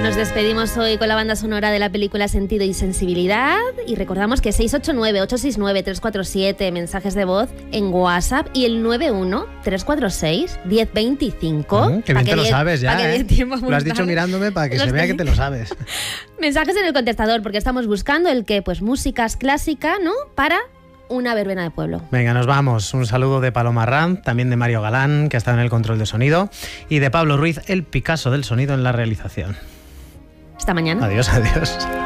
Nos despedimos hoy con la banda sonora de la película Sentido y Sensibilidad y recordamos que 689-869-347 mensajes de voz en WhatsApp y el 91-346-1025. Que bien te lo sabes ya, ¿eh? Lo has dicho mirándome para que se vea que te lo sabes. Mensajes en el contestador porque estamos buscando el que, pues música clásica, ¿no? Para una verbena de pueblo. Venga, nos vamos. Un saludo de Paloma Ranz, también de Mario Galán, que ha estado en el control de sonido, y de Pablo Ruiz, el Picasso del sonido en la realización. Hasta mañana. Adiós, adiós.